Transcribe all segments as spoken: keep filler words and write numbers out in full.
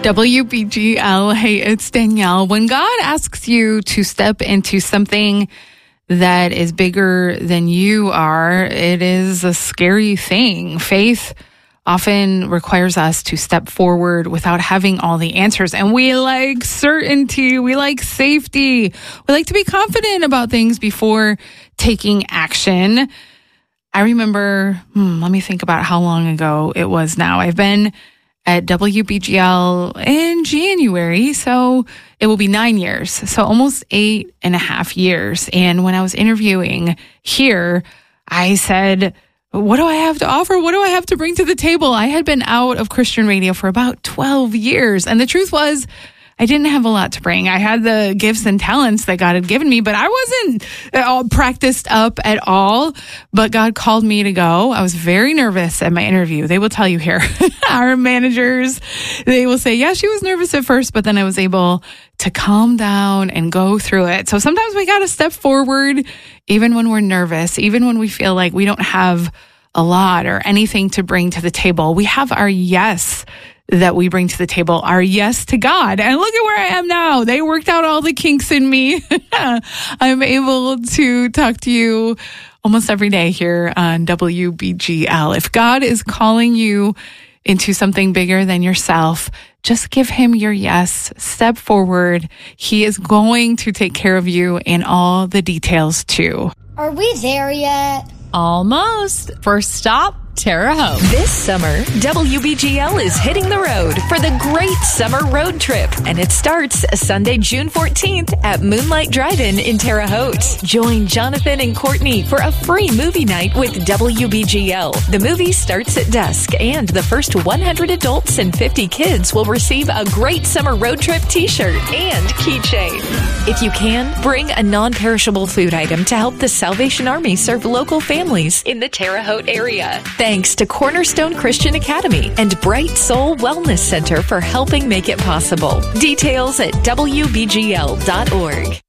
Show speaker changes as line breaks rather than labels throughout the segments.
W B G L. Hey, it's Danielle. When God asks you to step into something that is bigger than you are, it is a scary thing. Faith often requires us to step forward without having all the answers. And we like certainty. We like safety. We like to be confident about things before taking action. I remember, hmm, let me think about how long ago it was now. I've been at W B G L in January, so it will be nine years. So almost eight and a half years. And when I was interviewing here, I said, what do I have to offer? What do I have to bring to the table? I had been out of Christian radio for about twelve years. And the truth was, I didn't have a lot to bring. I had the gifts and talents that God had given me, but I wasn't all practiced up at all. But God called me to go. I was very nervous at my interview. They will tell you here. Our managers, they will say, yeah, she was nervous at first, but then I was able to calm down and go through it. So sometimes we got to step forward, even when we're nervous, even when we feel like we don't have a lot or anything to bring to the table. We have our yes that we bring to the table, our yes to God. And look at where I am now. They worked out all the kinks in me. I'm able to talk to you almost every day here on W B G L. If God is calling you into something bigger than yourself, just give him your yes. Step forward. He is going to take care of you and all the details too.
Are we there yet?
Almost. First stop, Terre Haute.
This summer, W B G L is hitting the road for the Great Summer Road Trip, and it starts Sunday, June fourteenth at Moonlight Drive-In in Terre Haute. Join Jonathan and Courtney for a free movie night with W B G L. The movie starts at dusk, and the first one hundred adults and fifty kids will receive a Great Summer Road Trip t-shirt and keychain. If you can, bring a non-perishable food item to help the Salvation Army serve local families in the Terre Haute area. Thanks to Cornerstone Christian Academy and Bright Soul Wellness Center for helping make it possible. Details at W B G L dot org.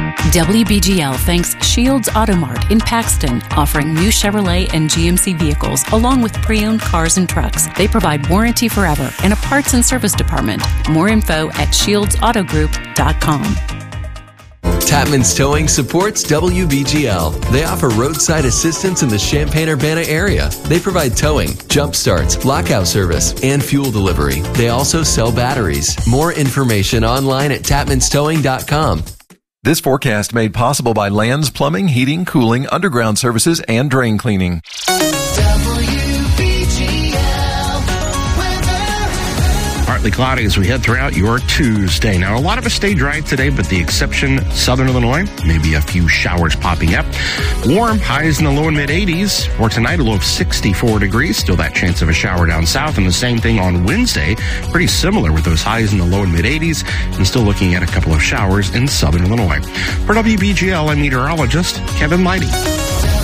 W B G L thanks Shields Auto Mart in Paxton, offering new Chevrolet and G M C vehicles along with pre-owned cars and trucks. They provide warranty forever and a parts and service department. More info at shields auto group dot com.
Tapman's Towing supports W B G L. They offer roadside assistance in the Champaign-Urbana area. They provide towing, jump starts, lockout service, and fuel delivery. They also sell batteries. More information online at tapmans towing dot com.
This forecast made possible by Lands Plumbing, Heating, Cooling, Underground Services, and Drain Cleaning.
Partly cloudy as we head throughout your Tuesday. Now, a lot of us stay dry today, but the exception, southern Illinois, maybe a few showers popping up. Warm, highs in the low and mid eighties. For tonight, a low of sixty-four degrees. Still that chance of a shower down south. And the same thing on Wednesday. Pretty similar with those highs in the low and mid eighties. And still looking at a couple of showers in southern Illinois. For W B G L, I'm meteorologist Kevin Lighty.